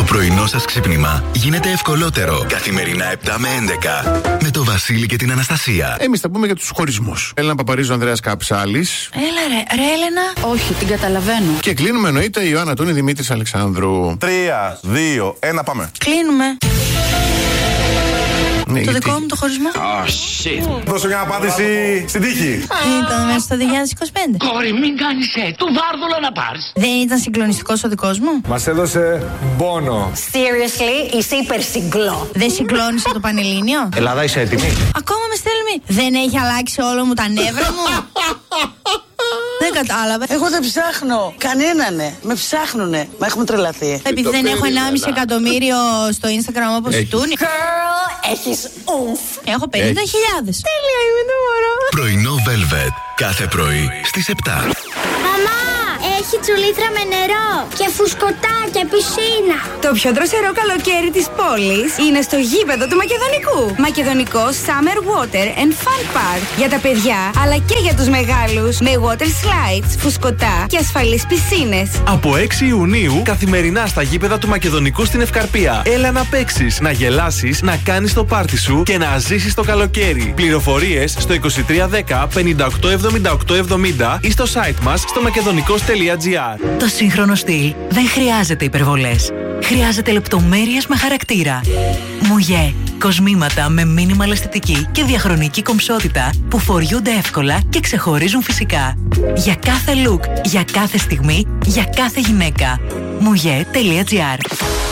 πρωινό σας ξύπνημα γίνεται ευκολότερο. Καθημερινά 7 με 11. Με το Βασίλη και την Αναστασία. Εμείς θα πούμε για τους χωρισμούς. Έλενα Παπαρίζου, Ανδρέας Καψάλης. Έλα ρε Έλενα. Όχι, την καταλαβαίνω. Και κλείνουμε εννοείται η Ιωάννα Τούνη, Δημήτρης Αλεξάνδρου. 3, 2, 1, πάμε. Κλείνουμε. Ναι, Το δικό μου το χωρισμό. Δώσω μια απάντηση στην τύχη. Ήταν μέσα στο 2025. Κόρη, μην κάνεις του βάρδουλα να πάρεις. Δεν ήταν συγκλονιστικός ο δικός μου. Μας έδωσε πόνο. Seriously, είσαι υπερσυγκλό. Δεν συγκλώνησε το Πανελλήνιο. Ελλάδα, είσαι έτοιμη? Ακόμα με στέλνει. Δεν έχει αλλάξει όλο μου τα νεύρα μου. Δεν κατάλαβα. Εγώ δεν ψάχνω. Κανένανε. Με ψάχνουνε. Μα έχουμε τρελαθεί. Επειδή δεν έχω 1,5 εκατομμύριο στο Instagram όπως η Τούνη. Girl, έχεις ούμφ. Έχω 50.000. Τέλεια, είμαι το μωρό. Πρωινό Velvet. Κάθε πρωί στις 7. Μαμά, έχει τσουλήθρα με νερό και φουσκωτάκια, πισίνα. Το πιο δροσερό καλοκαίρι της πόλης είναι στο γήπεδο του Μακεδονικού. Μακεδονικό Summer Water and Fun Park. Για τα παιδιά, αλλά και για τους μεγάλους. Με water slides, φουσκωτά και ασφαλείς πισίνες. Από 6 Ιουνίου, καθημερινά στα γήπεδα του Μακεδονικού στην Ευκαρπία. Έλα να παίξεις, να γελάσεις, να κάνεις το πάρτι σου και να ζήσεις το καλοκαίρι. Πληροφορίες στο 2310 587870 ή στο site μας στο makedonico.gr. Το σύγχρονο στυλ δεν χρειάζεται υπερβολές. Χρειάζεται λεπτομέρειες με χαρακτήρα. Μουγέ. Κοσμήματα με μίνιμαλ αισθητική και διαχρονική κομψότητα που φοριούνται εύκολα και ξεχωρίζουν φυσικά. Για κάθε look, για κάθε στιγμή, για κάθε γυναίκα. Mouye.gr.